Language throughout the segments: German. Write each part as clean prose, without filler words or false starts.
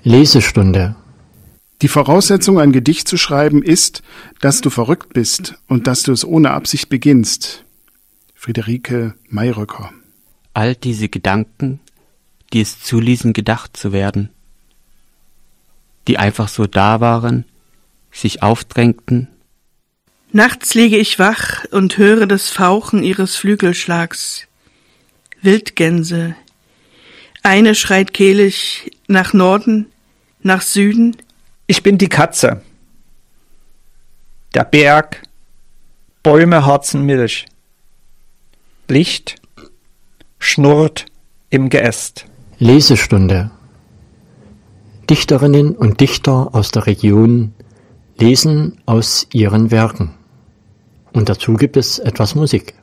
Lesestunde. Die Voraussetzung, ein Gedicht zu schreiben, ist, dass du verrückt bist und dass du es ohne Absicht beginnst. Friederike Mayröcker. All diese Gedanken, die es zuließen, gedacht zu werden, die einfach so da waren, sich aufdrängten. Nachts liege ich wach und höre das Fauchen ihres Flügelschlags. Wildgänse. Eine schreit kehlig nach Norden, nach Süden. Ich bin die Katze. Der Berg, Bäume harzen Milch. Licht schnurrt im Geäst. Lesestunde. Dichterinnen und Dichter aus der Region lesen aus ihren Werken. Und dazu gibt es etwas Musik.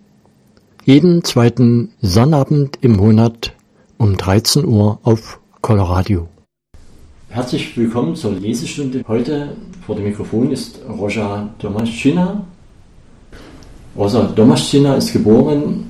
Jeden zweiten Sonnabend im Monat um 13 Uhr auf Coloradio. Herzlich willkommen zur Lesestunde. Heute vor dem Mikrofon ist Rosa Domaschina. Rosa Domaschina ist geboren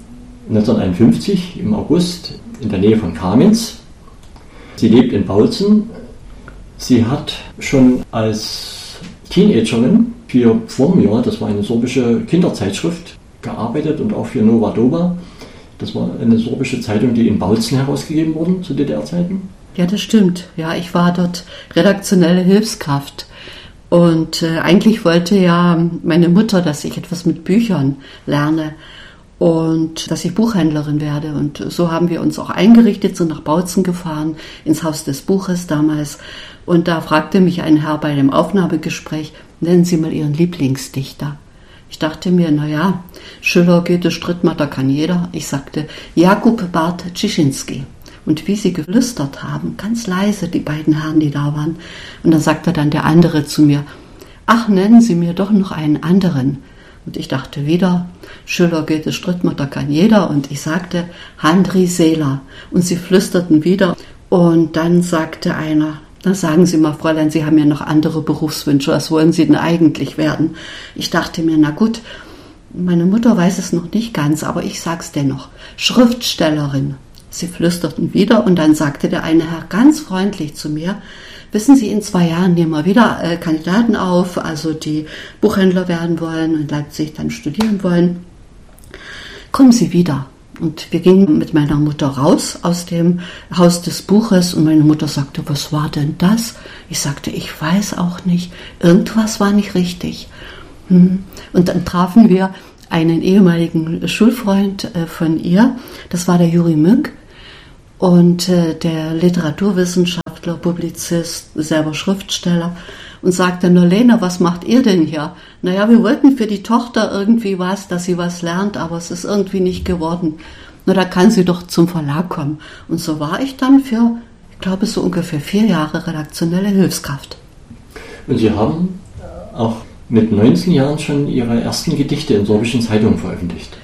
1951 im August in der Nähe von Kamenz. Sie lebt in Bautzen. Sie hat schon als Teenagerin für Formia, das war eine sorbische Kinderzeitschrift, gearbeitet und auch für Nova Doba. Das war eine sorbische Zeitung, die in Bautzen herausgegeben wurde zu DDR-Zeiten. Ja, das stimmt. Ja, ich war dort redaktionelle Hilfskraft. Und eigentlich wollte ja meine Mutter, dass ich etwas mit Büchern lerne und dass ich Buchhändlerin werde. Und so haben wir uns auch eingerichtet, sind nach Bautzen gefahren, ins Haus des Buches damals. Und da fragte mich ein Herr bei dem Aufnahmegespräch, nennen Sie mal Ihren Lieblingsdichter. Ich dachte mir, naja, Schiller, Goethe, Strittmatter kann jeder. Ich sagte, Jakub Bart Cieszynski. Und wie sie geflüstert haben, ganz leise, die beiden Herren, die da waren. Und dann sagte dann der andere zu mir, ach, nennen Sie mir doch noch einen anderen. Und ich dachte wieder, Schiller, Goethe, Strittmatter kann jeder. Und ich sagte, Handry Seeler. Und sie flüsterten wieder. Und dann sagte einer, na sagen Sie mal, Fräulein, Sie haben ja noch andere Berufswünsche. Was wollen Sie denn eigentlich werden? Ich dachte mir, na gut, meine Mutter weiß es noch nicht ganz, aber ich sag's dennoch. Schriftstellerin. Sie flüsterten wieder und dann sagte der eine Herr ganz freundlich zu mir, wissen Sie, in 2 Jahren nehmen wir wieder Kandidaten auf, also die Buchhändler werden wollen und in Leipzig dann studieren wollen. Kommen Sie wieder. Und wir gingen mit meiner Mutter raus aus dem Haus des Buches und meine Mutter sagte, was war denn das? Ich sagte, ich weiß auch nicht, irgendwas war nicht richtig. Und dann trafen wir einen ehemaligen Schulfreund von ihr, das war der Juri Münk. Und der Literaturwissenschaftler, Publizist, selber Schriftsteller und sagte, na Lena, was macht ihr denn hier? Naja, wir wollten für die Tochter irgendwie was, dass sie was lernt, aber es ist irgendwie nicht geworden. Na, da kann sie doch zum Verlag kommen. Und so war ich dann für, ich glaube, so ungefähr 4 Jahre redaktionelle Hilfskraft. Und Sie haben auch mit 19 Jahren schon Ihre ersten Gedichte in sorbischen Zeitungen veröffentlicht.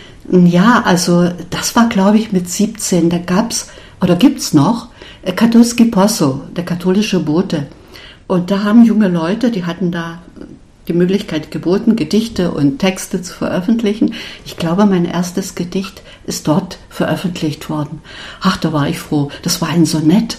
Ja, also das war, glaube ich, mit 17. Da gab's oder gibt's noch Katolski Posso, der katholische Bote. Und da haben junge Leute, die hatten da die Möglichkeit geboten, Gedichte und Texte zu veröffentlichen. Ich glaube, mein erstes Gedicht ist dort veröffentlicht worden. Ach, da war ich froh. Das war ein Sonett.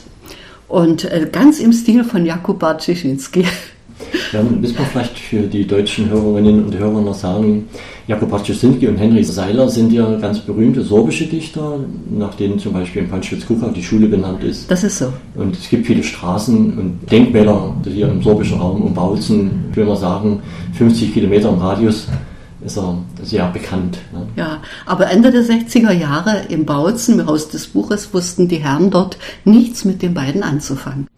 Und ganz im Stil von Jakub Bart Cieszynski. Ja, müssen wir vielleicht für die deutschen Hörerinnen und Hörer noch sagen, Jakub Bart Cieszynski und Henry Seiler sind ja ganz berühmte sorbische Dichter, nach denen zum Beispiel in Panschwitz-Kucha die Schule benannt ist. Das ist so. Und es gibt viele Straßen und Denkmäler hier im sorbischen Raum um Bautzen. Ich will mal sagen, 50 Kilometer im Radius ist er sehr bekannt. Ne? Ja, aber Ende der 60er Jahre im Bautzen, im Haus des Buches, wussten die Herren dort nichts mit den beiden anzufangen.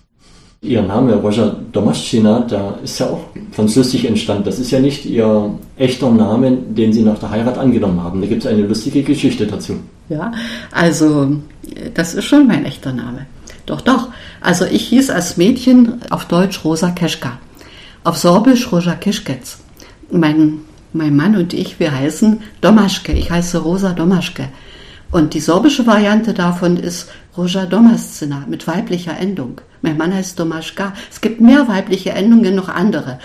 Ihr Name, Rosa Domaschina, da ist ja auch französisch entstanden. Das ist ja nicht Ihr echter Name, den Sie nach der Heirat angenommen haben. Da gibt es eine lustige Geschichte dazu. Ja, also das ist schon mein echter Name. Doch. Also ich hieß als Mädchen auf Deutsch Rosa Keschka, auf Sorbisch Rosa Kischketz. Mein Mann und ich, wir heißen Domaschke. Ich heiße Rosa Domaschke. Und die sorbische Variante davon ist Rosa Domaschina mit weiblicher Endung. Mein Mann heißt Domaschka. Es gibt mehr weibliche Endungen, noch andere.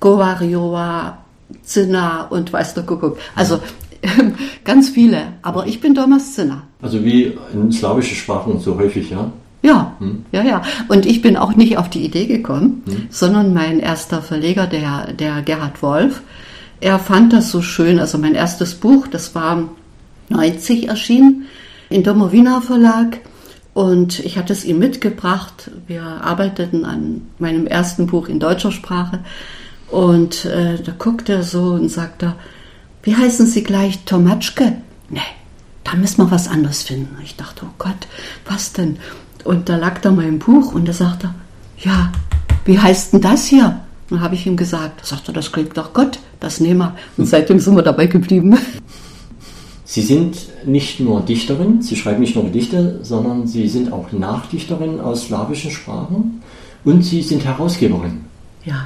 Govarioa, Zina und weiß der Kuckuck. Also ganz viele. Aber ich bin Domaschina. Also wie in slawischen Sprachen so häufig, ja? Ja, ja. Und ich bin auch nicht auf die Idee gekommen, sondern mein erster Verleger, der Gerhard Wolf, er fand das so schön. Also mein erstes Buch, das war 90 erschienen, im Domowina Verlag. Und ich hatte es ihm mitgebracht. Wir arbeiteten an meinem ersten Buch in deutscher Sprache. Und da guckte er so und sagte, wie heißen Sie gleich, Tomatschke? Nee, da müssen wir was anderes finden. Ich dachte, oh Gott, was denn? Und da lag da mein Buch und da sagte er, ja, wie heißt denn das hier? Und dann habe ich ihm gesagt, da sagte er, das klingt doch Gott, das nehmen wir. Und seitdem sind wir dabei geblieben. Sie sind nicht nur Dichterin, Sie schreiben nicht nur Gedichte, sondern Sie sind auch Nachdichterin aus slawischen Sprachen und Sie sind Herausgeberin. Ja,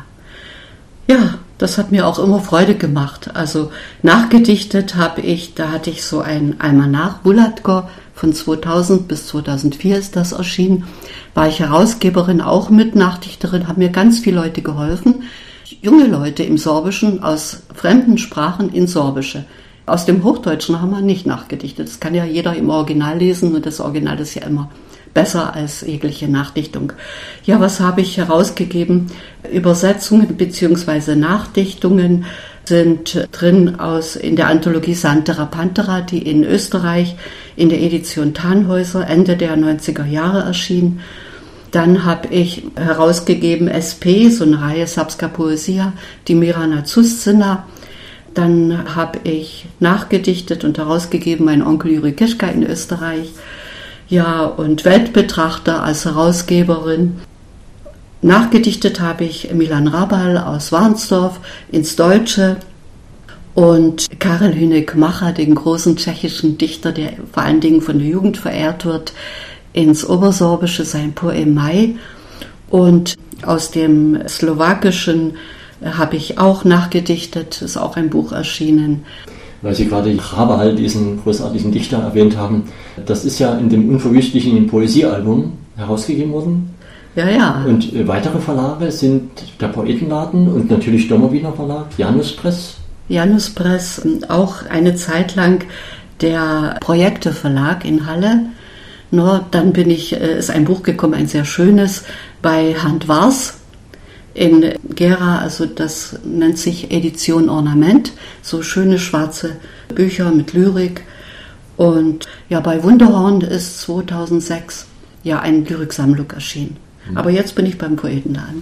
das hat mir auch immer Freude gemacht. Also nachgedichtet habe ich, da hatte ich so ein Almanach, Bulatko, von 2000 bis 2004 ist das erschienen. War ich Herausgeberin, auch mit Nachdichterin, haben mir ganz viele Leute geholfen. Junge Leute im Sorbischen, aus fremden Sprachen in Sorbische. Aus dem Hochdeutschen haben wir nicht nachgedichtet. Das kann ja jeder im Original lesen und das Original ist ja immer besser als jegliche Nachdichtung. Ja, was habe ich herausgegeben? Übersetzungen bzw. Nachdichtungen sind drin in der Anthologie Santera Pantera, die in Österreich in der Edition Tannhäuser Ende der 90er Jahre erschien. Dann habe ich herausgegeben SP, so eine Reihe Sapska Poesia, die Mirana Zuscina. Dann habe ich nachgedichtet und herausgegeben mein Onkel Juri Kischka in Österreich. Ja, und Weltbetrachter als Herausgeberin. Nachgedichtet habe ich Milan Rabal aus Warnsdorf ins Deutsche und Karel Hynek-Mácha, den großen tschechischen Dichter, der vor allen Dingen von der Jugend verehrt wird, ins Obersorbische, sein Poem Mai. Und aus dem Slowakischen habe ich auch nachgedichtet, ist auch ein Buch erschienen. Weil Sie gerade Rabal, diesen großartigen Dichter, erwähnt haben, das ist ja in dem unverwüstlichen Poesiealbum herausgegeben worden. Ja. Und weitere Verlage sind der Poetenladen und natürlich Domowina Verlag, Janus Press. Janus Press, auch eine Zeit lang der Projekte Verlag in Halle. Nur dann ist ein Buch gekommen, ein sehr schönes, bei Hand Wars in Gera, also das nennt sich Edition Ornament, so schöne schwarze Bücher mit Lyrik. Und ja, bei Wunderhorn ist 2006 ja eine Lyriksammlung erschienen. Aber jetzt bin ich beim Poetenladen.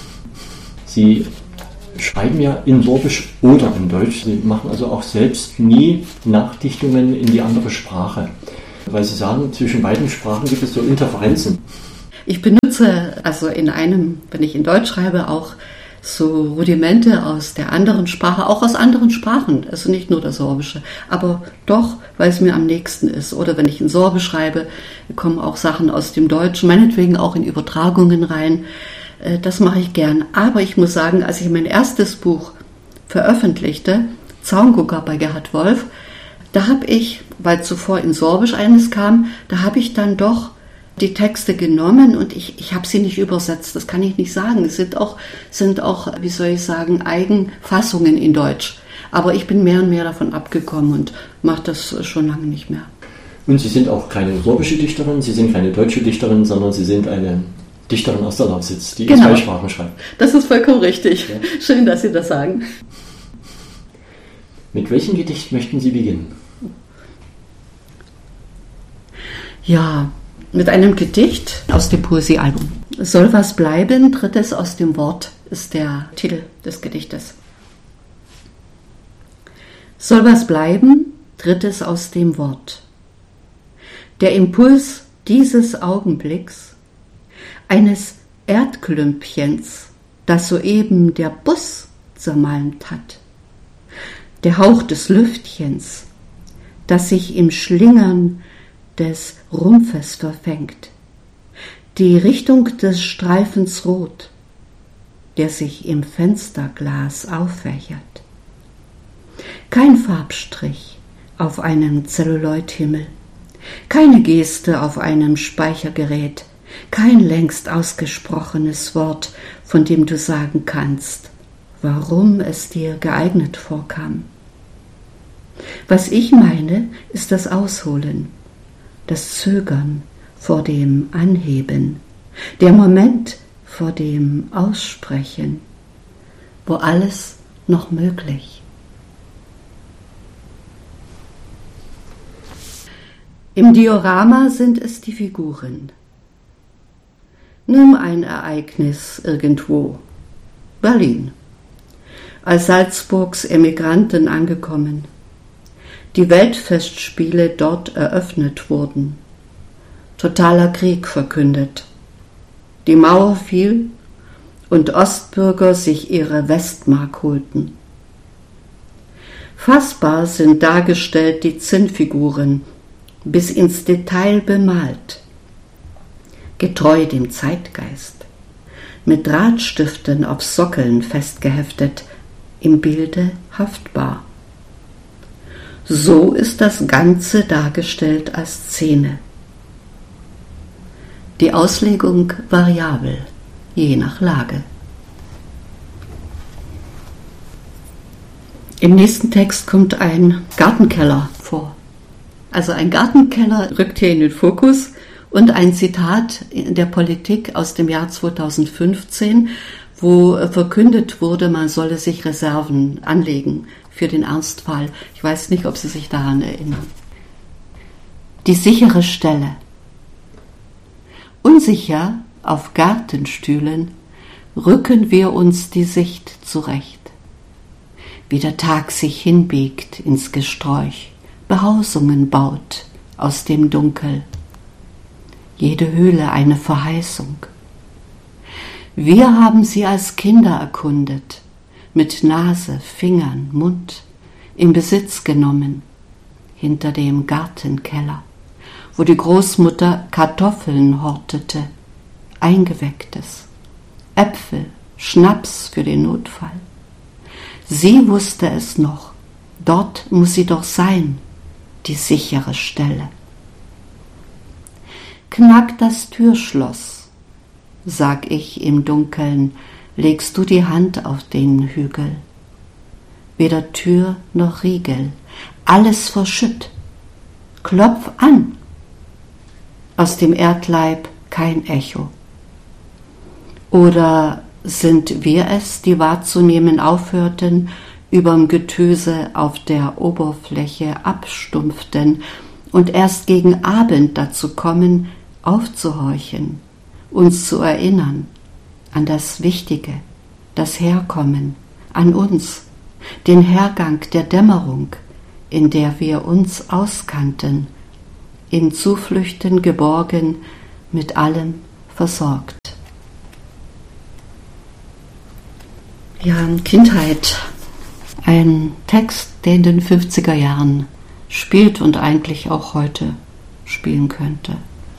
Sie schreiben ja in Sorbisch oder in Deutsch. Sie machen also auch selbst nie Nachdichtungen in die andere Sprache. Weil Sie sagen, zwischen beiden Sprachen gibt es so Interferenzen. Ich benutze also wenn ich in Deutsch schreibe, auch so Rudimente aus der anderen Sprache, auch aus anderen Sprachen, also nicht nur das Sorbische, aber doch, weil es mir am nächsten ist. Oder wenn ich in Sorbisch schreibe, kommen auch Sachen aus dem Deutschen, meinetwegen auch in Übertragungen rein. Das mache ich gern. Aber ich muss sagen, als ich mein erstes Buch veröffentlichte, Zaungucker bei Gerhard Wolf, da habe ich, weil zuvor in Sorbisch eines kam, da habe ich dann doch die Texte genommen und ich habe sie nicht übersetzt, das kann ich nicht sagen. Es sind auch, wie soll ich sagen, Eigenfassungen in Deutsch. Aber ich bin mehr und mehr davon abgekommen und mache das schon lange nicht mehr. Und Sie sind auch keine sorbische Dichterin, Sie sind keine deutsche Dichterin, sondern Sie sind eine Dichterin aus der Lausitz, die in zwei Sprachen schreibt. Das ist vollkommen richtig. Ja. Schön, dass Sie das sagen. Mit welchem Gedicht möchten Sie beginnen? Ja, mit einem Gedicht aus dem Poesiealbum. Soll was bleiben, drittes aus dem Wort, ist der Titel des Gedichtes. Soll was bleiben, drittes aus dem Wort. Der Impuls dieses Augenblicks, eines Erdklümpchens, das soeben der Bus zermalmt hat. Der Hauch des Lüftchens, das sich im Schlingern des Rumpfes verfängt, die Richtung des Streifens Rot, der sich im Fensterglas auffächert. Kein Farbstrich auf einem Zelluloidhimmel, keine Geste auf einem Speichergerät, kein längst ausgesprochenes Wort, von dem du sagen kannst, warum es dir geeignet vorkam. Was ich meine, ist das Ausholen, das Zögern vor dem Anheben, der Moment vor dem Aussprechen, wo alles noch möglich. Im Diorama sind es die Figuren. Nimm ein Ereignis irgendwo. Berlin. Als Salzburgs Emigranten angekommen. Die Weltfestspiele dort eröffnet wurden. Totaler Krieg verkündet. Die Mauer fiel und Ostbürger sich ihre Westmark holten. Fassbar sind dargestellt die Zinnfiguren, bis ins Detail bemalt, getreu dem Zeitgeist, mit Drahtstiften auf Sockeln festgeheftet, im Bilde haftbar. So ist das Ganze dargestellt als Szene. Die Auslegung variabel, je nach Lage. Im nächsten Text kommt ein Gartenkeller vor. Also ein Gartenkeller rückt hier in den Fokus und ein Zitat der Politik aus dem Jahr 2015, wo verkündet wurde, man solle sich Reserven anlegen für den Ernstfall. Ich weiß nicht, ob Sie sich daran erinnern. Die sichere Stelle. Unsicher auf Gartenstühlen rücken wir uns die Sicht zurecht. Wie der Tag sich hinbiegt ins Gesträuch, Behausungen baut aus dem Dunkel. Jede Höhle eine Verheißung. Wir haben sie als Kinder erkundet, mit Nase, Fingern, Mund, in Besitz genommen, hinter dem Gartenkeller, wo die Großmutter Kartoffeln hortete, Eingewecktes, Äpfel, Schnaps für den Notfall. Sie wusste es noch, dort muss sie doch sein, die sichere Stelle. Knack das Türschloss, sag ich im Dunkeln, legst du die Hand auf den Hügel. Weder Tür noch Riegel, alles verschütt. Klopf an. Aus dem Erdleib kein Echo. Oder sind wir es, die wahrzunehmen aufhörten, überm Getöse auf der Oberfläche abstumpften und erst gegen Abend dazu kommen, aufzuhorchen, uns zu erinnern an das Wichtige, das Herkommen, an uns, den Hergang der Dämmerung, in der wir uns auskannten, in Zuflüchten geborgen, mit allem versorgt. Ja, Kindheit, ein Text, der in den 50er Jahren spielt und eigentlich auch heute spielen könnte.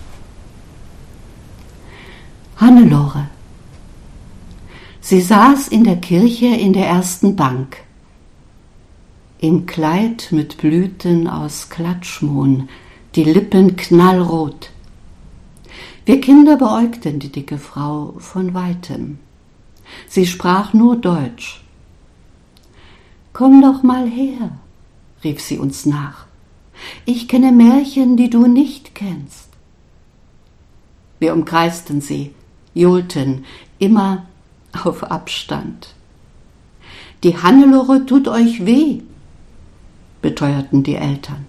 Hannelore. Sie saß in der Kirche in der ersten Bank, im Kleid mit Blüten aus Klatschmohn, die Lippen knallrot. Wir Kinder beäugten die dicke Frau von weitem. Sie sprach nur Deutsch. »Komm doch mal her«, rief sie uns nach. »Ich kenne Märchen, die du nicht kennst.« Wir umkreisten sie, johlten, immer auf Abstand. »Die Hannelore tut euch weh«, beteuerten die Eltern.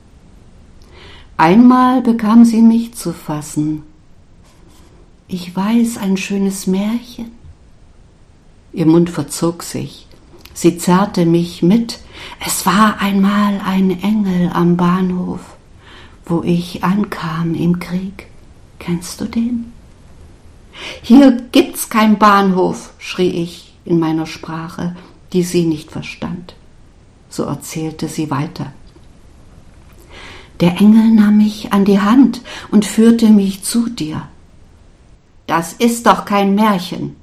Einmal bekam sie mich zu fassen. »Ich weiß ein schönes Märchen.« Ihr Mund verzog sich. Sie zerrte mich mit. Es war einmal ein Engel am Bahnhof, wo ich ankam im Krieg. Kennst du den? Hier gibt's kein Bahnhof, schrie ich in meiner Sprache, die sie nicht verstand. So erzählte sie weiter. Der Engel nahm mich an die Hand und führte mich zu dir. Das ist doch kein Märchen.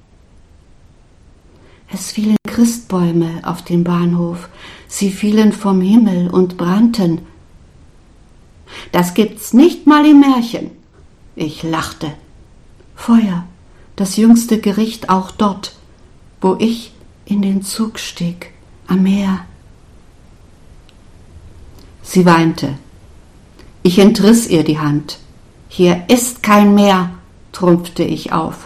Es fielen Christbäume auf den Bahnhof, sie fielen vom Himmel und brannten. Das gibt's nicht mal im Märchen. Ich lachte. Feuer, das jüngste Gericht auch dort, wo ich in den Zug stieg, am Meer. Sie weinte. Ich entriss ihr die Hand. Hier ist kein Meer, trumpfte ich auf.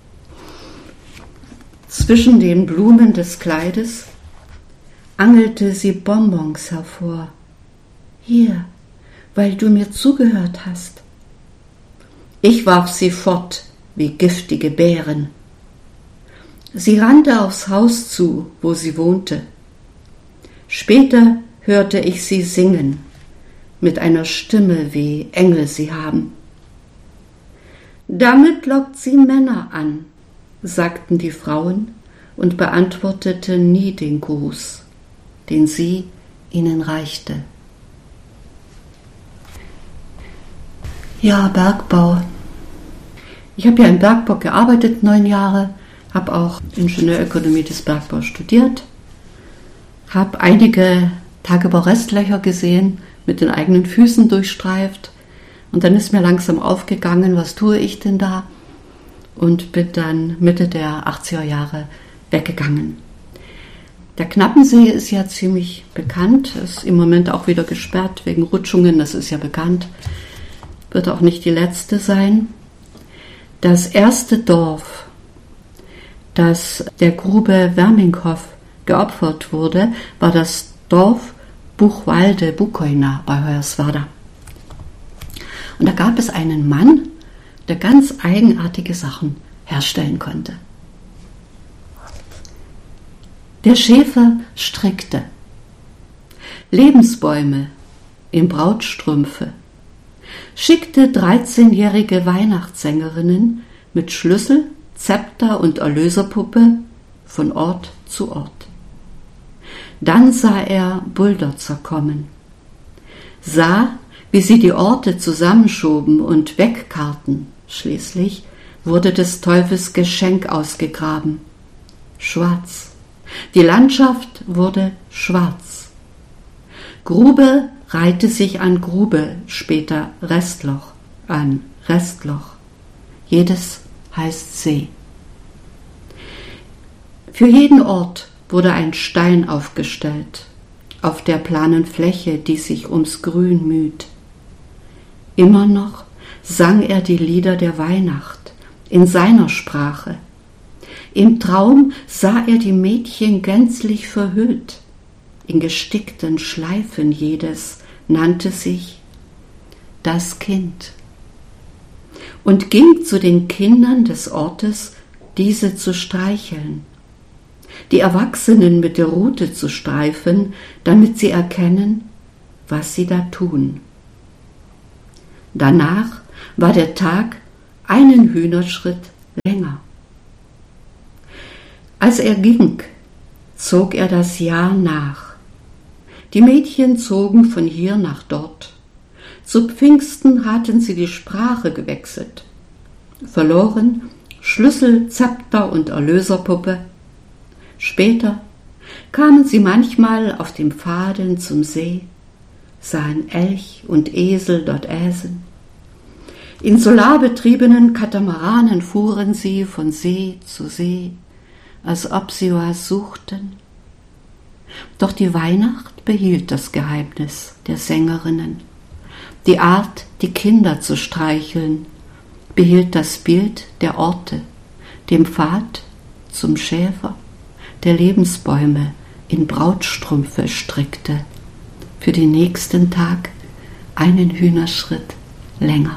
Zwischen den Blumen des Kleides angelte sie Bonbons hervor. Hier, weil du mir zugehört hast. Ich warf sie fort wie giftige Beeren. Sie rannte aufs Haus zu, wo sie wohnte. Später hörte ich sie singen, mit einer Stimme, wie Engel sie haben. Damit lockt sie Männer an, sagten die Frauen und beantworteten nie den Gruß, den sie ihnen reichte. Ja, Bergbau. Ich habe ja im Bergbau gearbeitet, 9 Jahre, habe auch Ingenieurökonomie des Bergbaus studiert, habe einige Tagebaurestlöcher gesehen, mit den eigenen Füßen durchstreift, und dann ist mir langsam aufgegangen, was tue ich denn da, und bin dann Mitte der 80er Jahre weggegangen. Der Knappensee ist ja ziemlich bekannt, ist im Moment auch wieder gesperrt wegen Rutschungen, das ist ja bekannt, wird auch nicht die letzte sein. Das erste Dorf, das der Grube Werminghoff geopfert wurde, war das Dorf Buchwalde-Bukojna bei Hoyerswerda. Und da gab es einen Mann, der ganz eigenartige Sachen herstellen konnte. Der Schäfer strickte Lebensbäume in Brautstrümpfe, schickte 13-jährige Weihnachtssängerinnen mit Schlüssel, Zepter und Erlöserpuppe von Ort zu Ort. Dann sah er Bulldozer kommen, sah, wie sie die Orte zusammenschoben und wegkarten. Schließlich wurde des Teufels Geschenk ausgegraben. Schwarz. Die Landschaft wurde schwarz. Grube reihte sich an Grube, später Restloch an Restloch. Jedes heißt See. Für jeden Ort wurde ein Stein aufgestellt, auf der planen Fläche, die sich ums Grün müht. Immer noch sang er die Lieder der Weihnacht in seiner Sprache. Im Traum sah er die Mädchen gänzlich verhüllt. In gestickten Schleifen jedes nannte sich das Kind und ging zu den Kindern des Ortes, diese zu streicheln, die Erwachsenen mit der Rute zu streifen, damit sie erkennen, was sie da tun. Danach war der Tag einen Hühnerschritt länger. Als er ging, zog er das Jahr nach. Die Mädchen zogen von hier nach dort. Zu Pfingsten hatten sie die Sprache gewechselt, verloren Schlüssel, Zepter und Erlöserpuppe. Später kamen sie manchmal auf dem Pfaden zum See, sahen Elch und Esel dort äsen. In solarbetriebenen Katamaranen fuhren sie von See zu See, als ob sie was suchten. Doch die Weihnacht behielt das Geheimnis der Sängerinnen. Die Art, die Kinder zu streicheln, behielt das Bild der Orte, dem Pfad zum Schäfer, der Lebensbäume in Brautstrümpfe strickte, für den nächsten Tag einen Hühnerschritt länger.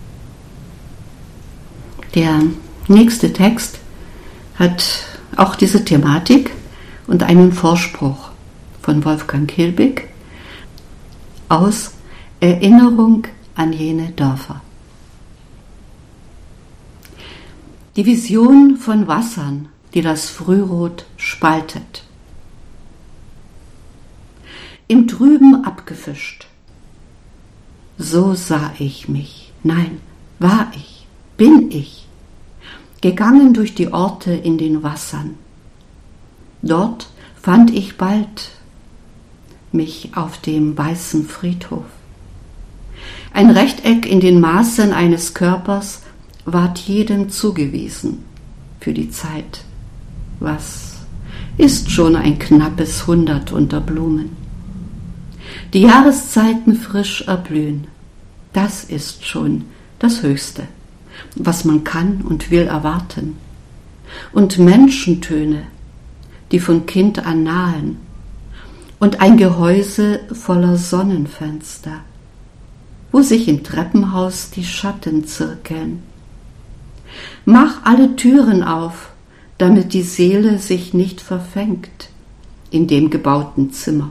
Der nächste Text hat auch diese Thematik und einen Vorspruch von Wolfgang Kilbig aus Erinnerung an jene Dörfer. Die Vision von Wassern, die das Frührot spaltet. Im Trüben abgefischt. So sah ich mich, nein, war ich, bin ich, gegangen durch die Orte in den Wassern. Dort fand ich bald mich auf dem weißen Friedhof. Ein Rechteck in den Maßen eines Körpers ward jedem zugewiesen für die Zeit. Was ist schon ein knappes 100 unter Blumen? Die Jahreszeiten frisch erblühen, das ist schon das Höchste, was man kann und will erwarten. Und Menschentöne, die von Kind an nahen. Und ein Gehäuse voller Sonnenfenster, wo sich im Treppenhaus die Schatten zirkeln. Mach alle Türen auf, damit die Seele sich nicht verfängt in dem gebauten Zimmer.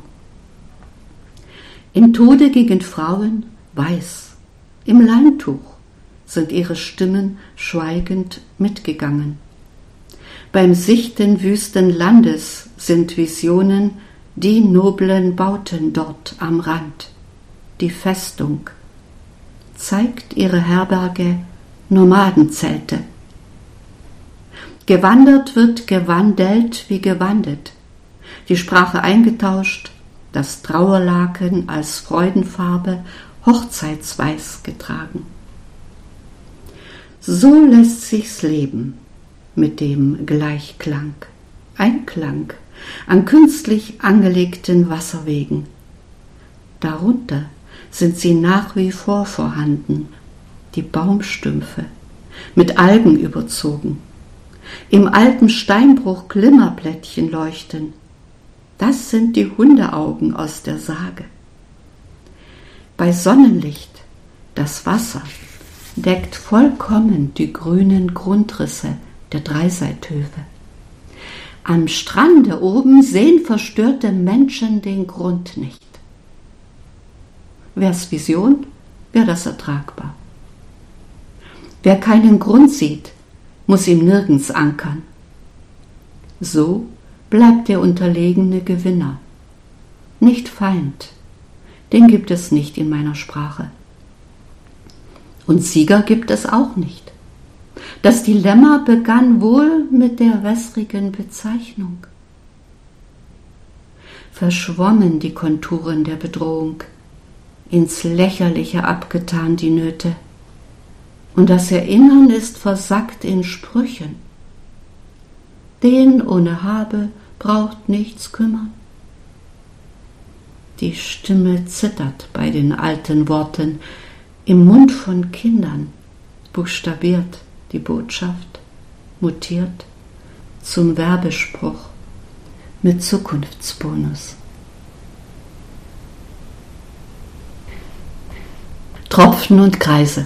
Im Tode gegen Frauen weiß, im Leintuch sind ihre Stimmen schweigend mitgegangen. Beim Sichten wüsten Landes sind Visionen die noblen Bauten dort am Rand. Die Festung zeigt ihre Herberge Nomadenzelte. Gewandert wird gewandelt wie gewandelt, die Sprache eingetauscht, das Trauerlaken als Freudenfarbe hochzeitsweiß getragen. So lässt sich's leben mit dem Gleichklang, Einklang an künstlich angelegten Wasserwegen. Darunter sind sie nach wie vor vorhanden, die Baumstümpfe, mit Algen überzogen. Im alten Steinbruch Glimmerplättchen leuchten. Das sind die Hundeaugen aus der Sage. Bei Sonnenlicht, das Wasser, deckt vollkommen die grünen Grundrisse der Dreiseithöfe. Am Strande oben sehen verstörte Menschen den Grund nicht. Wär's Vision, wär das ertragbar. Wer keinen Grund sieht, muss ihm nirgends ankern. So bleibt der unterlegene Gewinner, nicht Feind, den gibt es nicht in meiner Sprache. Und Sieger gibt es auch nicht. Das Dilemma begann wohl mit der wässrigen Bezeichnung. Verschwommen die Konturen der Bedrohung, ins Lächerliche abgetan die Nöte, und das Erinnern ist versackt in Sprüchen. Den ohne Habe braucht nichts kümmern. Die Stimme zittert bei den alten Worten, im Mund von Kindern buchstabiert die Botschaft, mutiert zum Werbespruch mit Zukunftsbonus. Tropfen und Kreise.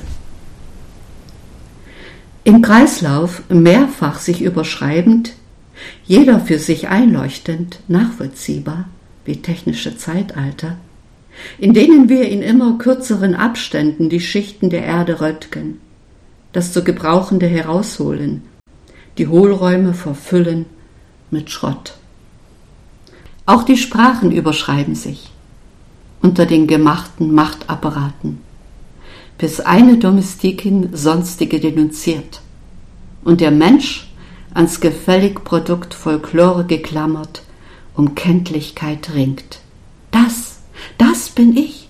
Im Kreislauf mehrfach sich überschreibend, jeder für sich einleuchtend, nachvollziehbar wie technische Zeitalter, in denen wir in immer kürzeren Abständen die Schichten der Erde röntgen, das zu Gebrauchende herausholen, die Hohlräume verfüllen mit Schrott. Auch die Sprachen überschreiben sich unter den gemachten Machtapparaten, bis eine Domestikin sonstige denunziert und der Mensch ans Gefälligprodukt Folklore geklammert um Kenntlichkeit ringt. Das bin ich.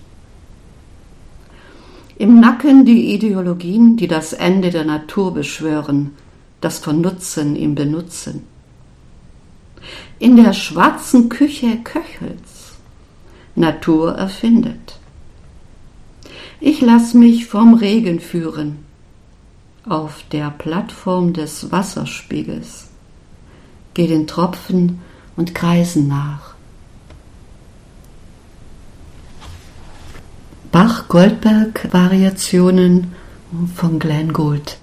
Im Nacken die Ideologien, die das Ende der Natur beschwören, das Vernutzen im Benutzen. In der schwarzen Küche köchelt's, Natur erfindet. Ich lass mich vom Regen führen, auf der Plattform des Wasserspiegels, geh den Tropfen und Kreisen nach. Bach-Goldberg-Variationen von Glenn Gould.